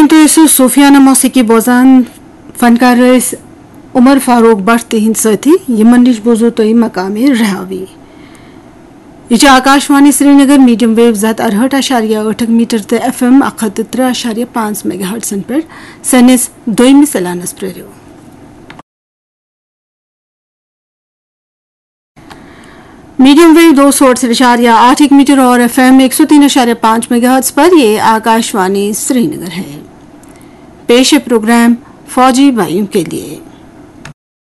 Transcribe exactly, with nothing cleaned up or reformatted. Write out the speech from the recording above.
तो इस सूफियाना मौसीकी बोजान फनकार rice Umar Farooq but Hind Sathi Yemen निश बोजो तो मकामी रहावी यह आकाशवाणी श्रीनगर मीडियम वेव जत अरहठ आशारिया अठक मीटर ते एफ एम अखत त्रे आशारिया पांच मेगा हर्ट्सन पर सैनिस दोमी सलानस प्रेरियो मीडियम वेव दो सौ अड़सठ आशारिया आठ एक मीटर और एफ एम एक सौ तीन आशारिया पांच मेगा हर्ट्स पर यह आकाशवाणी श्रीनगर है। पेश प्रोग्राम फौजी भाइयों के लिए।